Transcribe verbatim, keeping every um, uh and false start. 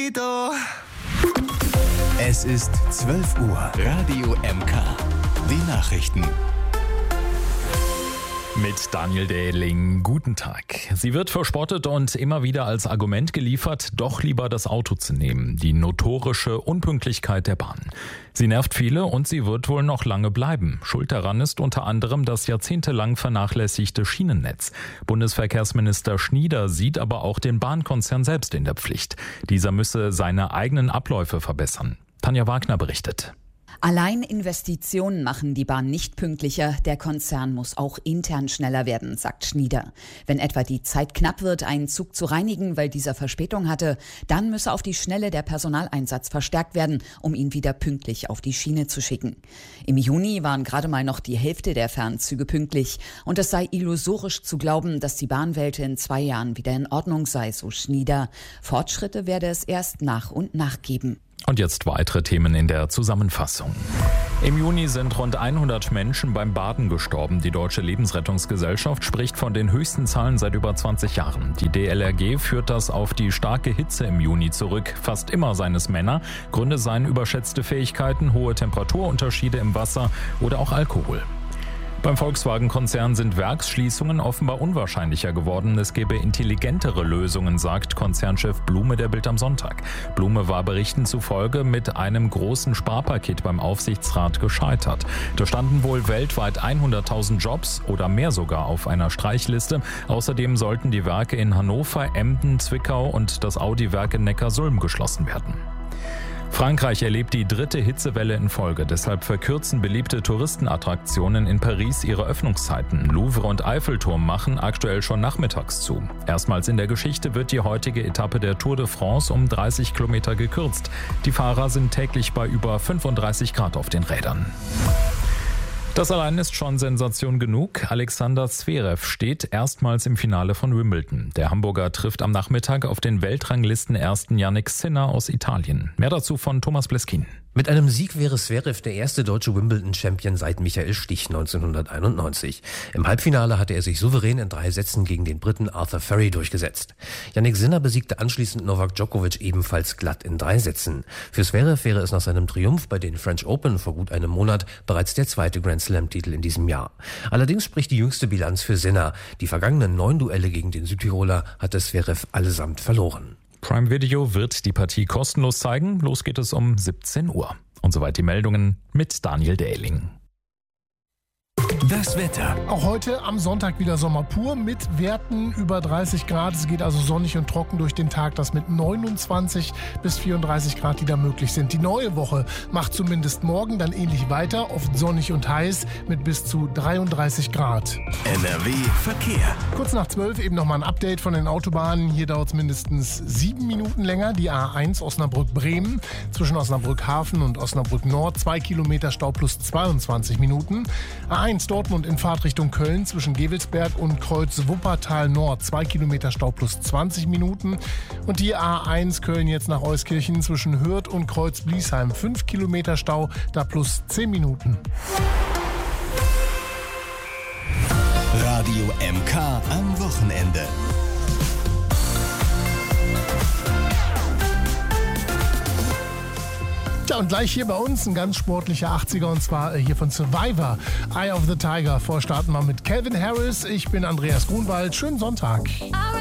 Es ist zwölf Uhr. Radio M K. Die Nachrichten. Mit Daniel Dehling, guten Tag. Sie wird verspottet und immer wieder als Argument geliefert, doch lieber das Auto zu nehmen. Die notorische Unpünktlichkeit der Bahn. Sie nervt viele und sie wird wohl noch lange bleiben. Schuld daran ist unter anderem das jahrzehntelang vernachlässigte Schienennetz. Bundesverkehrsminister Schnieder sieht aber auch den Bahnkonzern selbst in der Pflicht. Dieser müsse seine eigenen Abläufe verbessern. Tanja Wagner berichtet. Allein Investitionen machen die Bahn nicht pünktlicher. Der Konzern muss auch intern schneller werden, sagt Schnieder. Wenn etwa die Zeit knapp wird, einen Zug zu reinigen, weil dieser Verspätung hatte, dann müsse auf die Schnelle der Personaleinsatz verstärkt werden, um ihn wieder pünktlich auf die Schiene zu schicken. Im Juni waren gerade mal noch die Hälfte der Fernzüge pünktlich. Und es sei illusorisch zu glauben, dass die Bahnwelt in zwei Jahren wieder in Ordnung sei, so Schnieder. Fortschritte werde es erst nach und nach geben. Und jetzt weitere Themen in der Zusammenfassung. Im Juni sind rund hundert Menschen beim Baden gestorben. Die Deutsche Lebensrettungsgesellschaft spricht von den höchsten Zahlen seit über zwanzig Jahren. Die D L R G führt das auf die starke Hitze im Juni zurück. Fast immer seien es Männer. Gründe seien überschätzte Fähigkeiten, hohe Temperaturunterschiede im Wasser oder auch Alkohol. Beim Volkswagen-Konzern sind Werksschließungen offenbar unwahrscheinlicher geworden. Es gäbe intelligentere Lösungen, sagt Konzernchef Blume der Bild am Sonntag. Blume war Berichten zufolge mit einem großen Sparpaket beim Aufsichtsrat gescheitert. Da standen wohl weltweit hunderttausend Jobs oder mehr sogar auf einer Streichliste. Außerdem sollten die Werke in Hannover, Emden, Zwickau und das Audi-Werk in Neckarsulm geschlossen werden. Frankreich erlebt die dritte Hitzewelle in Folge. Deshalb verkürzen beliebte Touristenattraktionen in Paris ihre Öffnungszeiten. Louvre und Eiffelturm machen aktuell schon nachmittags zu. Erstmals in der Geschichte wird die heutige Etappe der Tour de France um dreißig Kilometer gekürzt. Die Fahrer sind täglich bei über fünfunddreißig Grad auf den Rädern. Das allein ist schon Sensation genug. Alexander Zverev steht erstmals im Finale von Wimbledon. Der Hamburger trifft am Nachmittag auf den Weltranglisten-Ersten Jannik Sinner aus Italien. Mehr dazu von Thomas Bleskin. Mit einem Sieg wäre Zverev der erste deutsche Wimbledon-Champion seit Michael Stich neunzehnhunderteinundneunzig. Im Halbfinale hatte er sich souverän in drei Sätzen gegen den Briten Arthur Furry durchgesetzt. Jannik Sinner besiegte anschließend Novak Djokovic ebenfalls glatt in drei Sätzen. Für Zverev wäre es nach seinem Triumph bei den French Open vor gut einem Monat bereits der zweite Grand Slam-Titel in diesem Jahr. Allerdings spricht die jüngste Bilanz für Sinner. Die vergangenen neun Duelle gegen den Südtiroler hatte Zverev allesamt verloren. Prime Video wird die Partie kostenlos zeigen. Los geht es um siebzehn Uhr. Und soweit die Meldungen mit Daniel Dehling. Das Wetter. Auch heute am Sonntag wieder Sommer pur mit Werten über dreißig Grad. Es geht also sonnig und trocken durch den Tag, das mit neunundzwanzig bis vierunddreißig Grad wieder möglich sind. Die neue Woche macht zumindest morgen dann ähnlich weiter, oft sonnig und heiß mit bis zu dreiunddreißig Grad. N R W Verkehr. Kurz nach zwölf eben nochmal ein Update von den Autobahnen. Hier dauert es mindestens sieben Minuten länger. Die A eins Osnabrück-Bremen zwischen Osnabrück-Hafen und Osnabrück-Nord. Zwei Kilometer Stau plus zweiundzwanzig Minuten. A eins Dortmund in Fahrtrichtung Köln zwischen Gevelsberg und Kreuz Wuppertal Nord. Zwei Kilometer Stau plus zwanzig Minuten. Und die A eins Köln jetzt nach Euskirchen zwischen Hürth und Kreuz Bliesheim. Fünf Kilometer Stau, da plus zehn Minuten. Radio M K am Wochenende. Ja, und gleich hier bei uns ein ganz sportlicher achtziger und zwar hier von Survivor, Eye of the Tiger. Vorstarten wir mit Calvin Harris. Ich bin Andreas Grunwald. Schönen Sonntag.